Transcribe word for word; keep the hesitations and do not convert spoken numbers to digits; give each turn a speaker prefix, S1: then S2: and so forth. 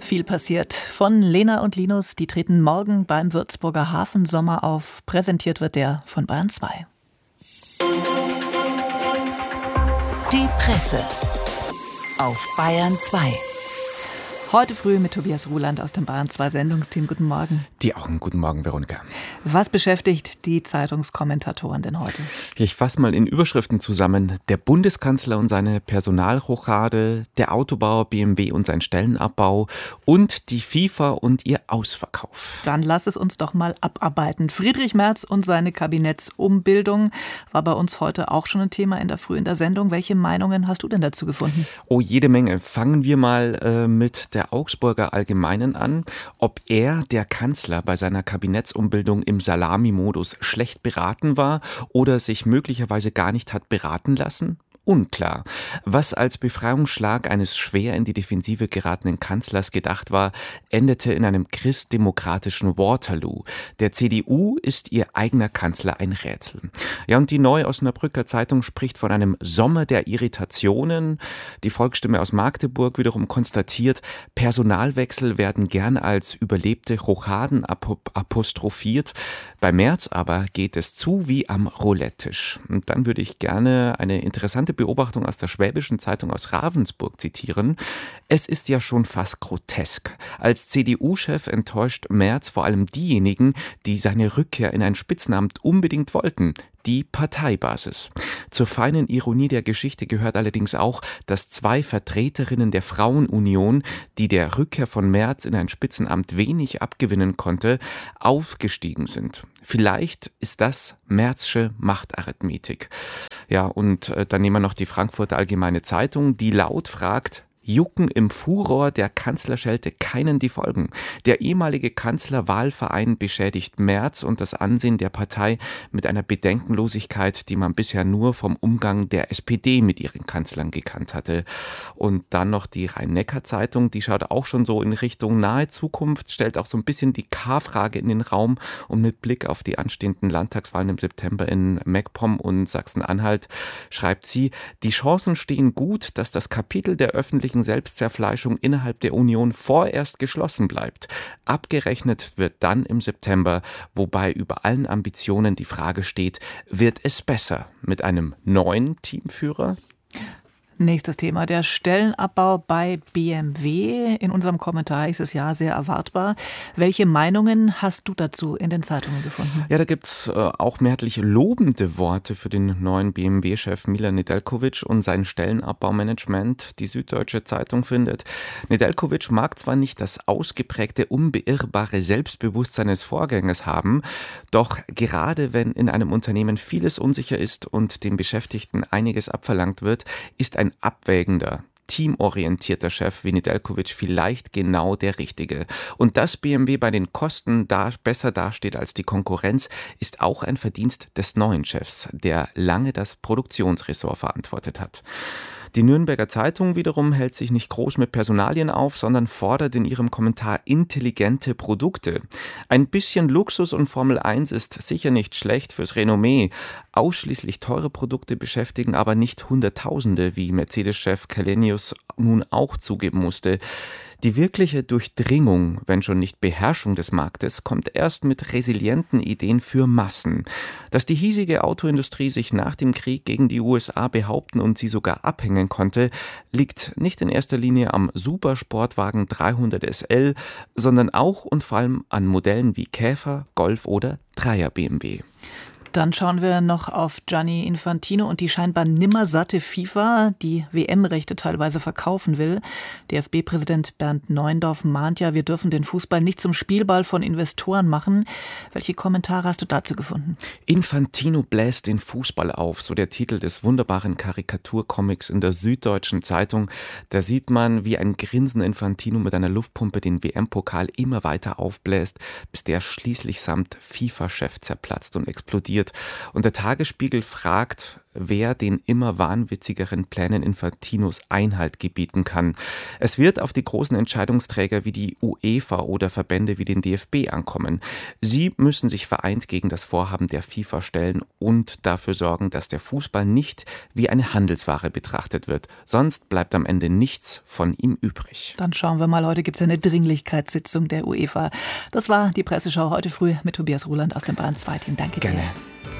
S1: Viel passiert. Von Lena und Linus, die treten morgen beim Würzburger Hafensommer auf. Präsentiert wird der von Bayern zwei.
S2: Die Presse auf Bayern zwei.
S1: Heute früh mit Tobias Ruland aus dem Bayern zwei Sendungsteam. Guten Morgen.
S3: Die Augen. Guten Morgen, Veronika.
S1: Was beschäftigt die Zeitungskommentatoren denn heute?
S3: Ich fasse mal in Überschriften zusammen. Der Bundeskanzler und seine Personalrochade, der Autobauer B M W und sein Stellenabbau und die FIFA und ihr Ausverkauf.
S1: Dann lass es uns doch mal abarbeiten. Friedrich Merz und seine Kabinettsumbildung war bei uns heute auch schon ein Thema in der Früh in der Sendung. Welche Meinungen hast du denn dazu gefunden?
S3: Oh, jede Menge. Fangen wir mal äh, mit der der Augsburger Allgemeinen an, ob er, der Kanzler, bei seiner Kabinettsumbildung im Salami-Modus schlecht beraten war oder sich möglicherweise gar nicht hat beraten lassen? Unklar. Was als Befreiungsschlag eines schwer in die Defensive geratenen Kanzlers gedacht war, endete in einem christdemokratischen Waterloo. Der C D U ist ihr eigener Kanzler ein Rätsel. Ja, und die Neue Osnabrücker Zeitung spricht von einem Sommer der Irritationen. Die Volksstimme aus Magdeburg wiederum konstatiert, Personalwechsel werden gern als überlebte Rochaden apostrophiert. Bei Merz aber geht es zu wie am Roulette-Tisch. Und dann würde ich gerne eine interessante Beobachtung aus der Schwäbischen Zeitung aus Ravensburg zitieren. Es ist ja schon fast grotesk. Als C D U-Chef enttäuscht Merz vor allem diejenigen, die seine Rückkehr in ein Spitzenamt unbedingt wollten. Die Parteibasis. Zur feinen Ironie der Geschichte gehört allerdings auch, dass zwei Vertreterinnen der Frauenunion, die der Rückkehr von Merz in ein Spitzenamt wenig abgewinnen konnte, aufgestiegen sind. Vielleicht ist das Merzsche Machtarithmetik. Ja, und äh, dann nehmen wir noch die Frankfurter Allgemeine Zeitung, die laut fragt: Jucken im Furor der Kanzlerschelte keinen die Folgen. Der ehemalige Kanzlerwahlverein beschädigt Merz und das Ansehen der Partei mit einer Bedenkenlosigkeit, die man bisher nur vom Umgang der S P D mit ihren Kanzlern gekannt hatte. Und dann noch die Rhein-Neckar-Zeitung, die schaut auch schon so in Richtung nahe Zukunft, stellt auch so ein bisschen die K-Frage in den Raum und mit Blick auf die anstehenden Landtagswahlen im September in MacPom und Sachsen-Anhalt schreibt sie: Die Chancen stehen gut, dass das Kapitel der öffentlichen Selbstzerfleischung innerhalb der Union vorerst geschlossen bleibt. Abgerechnet wird dann im September, wobei über allen Ambitionen die Frage steht, wird es besser mit einem neuen Teamführer?
S1: Nächstes Thema, der Stellenabbau bei B M W. In unserem Kommentar hieß es ja sehr erwartbar. Welche Meinungen hast du dazu in den Zeitungen gefunden?
S3: Ja, da gibt es äh, auch mehrheitlich lobende Worte für den neuen B M W-Chef Milan Nedeljković und sein Stellenabbaumanagement. Die Süddeutsche Zeitung findet, Nedeljković mag zwar nicht das ausgeprägte, unbeirrbare Selbstbewusstsein des Vorgängers haben, doch gerade wenn in einem Unternehmen vieles unsicher ist und den Beschäftigten einiges abverlangt wird, ist ein abwägender, teamorientierter Chef wie Nedeljković vielleicht genau der Richtige. Und dass B M W bei den Kosten da besser dasteht als die Konkurrenz, ist auch ein Verdienst des neuen Chefs, der lange das Produktionsressort verantwortet hat. Die Nürnberger Zeitung wiederum hält sich nicht groß mit Personalien auf, sondern fordert in ihrem Kommentar intelligente Produkte. Ein bisschen Luxus und Formel eins ist sicher nicht schlecht fürs Renommee. Ausschließlich teure Produkte beschäftigen aber nicht Hunderttausende, wie Mercedes-Chef Källenius nun auch zugeben musste. Die wirkliche Durchdringung, wenn schon nicht Beherrschung des Marktes, kommt erst mit resilienten Ideen für Massen. Dass die hiesige Autoindustrie sich nach dem Krieg gegen die U S A behaupten und sie sogar abhängen konnte, liegt nicht in erster Linie am Supersportwagen dreihundert S L, sondern auch und vor allem an Modellen wie Käfer, Golf oder Dreier B M W.
S1: Dann schauen wir noch auf Gianni Infantino und die scheinbar nimmersatte FIFA, die W M-Rechte teilweise verkaufen will. D F B-Präsident Bernd Neuendorf mahnt ja, wir dürfen den Fußball nicht zum Spielball von Investoren machen. Welche Kommentare hast du dazu gefunden?
S3: Infantino bläst den Fußball auf, so der Titel des wunderbaren Karikaturcomics in der Süddeutschen Zeitung. Da sieht man, wie ein grinsender Infantino mit einer Luftpumpe den W M-Pokal immer weiter aufbläst, bis der schließlich samt FIFA-Chef zerplatzt und explodiert. Und der Tagesspiegel fragt, wer den immer wahnwitzigeren Plänen Infantinos Einhalt gebieten kann. Es wird auf die großen Entscheidungsträger wie die UEFA oder Verbände wie den D F B ankommen. Sie müssen sich vereint gegen das Vorhaben der FIFA stellen und dafür sorgen, dass der Fußball nicht wie eine Handelsware betrachtet wird. Sonst bleibt am Ende nichts von ihm übrig.
S1: Dann schauen wir mal, heute gibt es eine Dringlichkeitssitzung der UEFA. Das war die Presseschau heute früh mit Tobias Ruland aus dem Bayern zwei Team. Danke dir.
S3: Gerne.